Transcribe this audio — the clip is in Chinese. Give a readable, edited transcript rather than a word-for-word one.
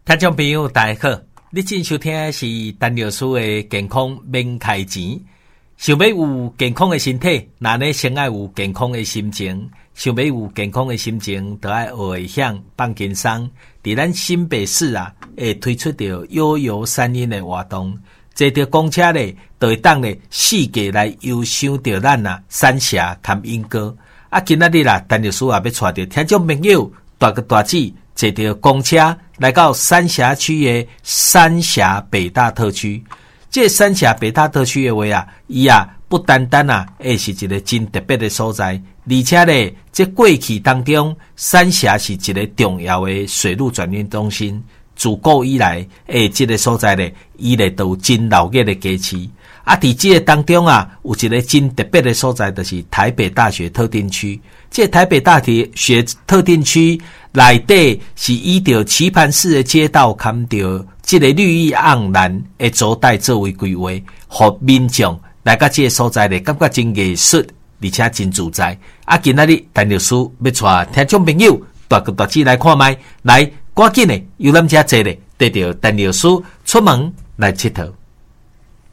听众朋友大家好，你正收听的是陈老师的健康免开钱。想要有健康的身体，那呢先要有健康的心情。想要有健康的心情，就要学会向放轻松。伫咱新北市啊，会推出着悠游山林的活动，坐着公车咧，就会当咧四界来游赏着咱啊三峡含莺歌。啊，今仔日啦，陈老师也要带着听众朋友大哥大姐坐着公车来到三峡区的三峡北大特区。这三峡北大特区的话啊，伊啊不单单啊，会是一个真特别的所在，而且咧，这过去当中，三峡是一个重要的水陆转运中心。自古以来，这个所在咧，伊咧都有真老热的基市。啊，伫这个当中啊，有一个真特别的所在，就是台北大学特定区。这台北大学特定区内底是依照棋盘式的街道，看到这个绿意盎然的组带作为规划，互民众来到这个所在咧，感觉真艺术，而且真自在。啊，今仔日陈老师要带听众朋友大哥大姐来看麦，来赶紧的游览车坐咧，带着陈老师出门来佚佗。